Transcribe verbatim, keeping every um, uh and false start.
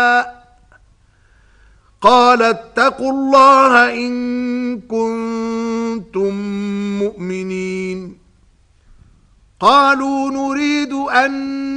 قال اتقوا الله إن كنتم مؤمنين قالوا نريد أن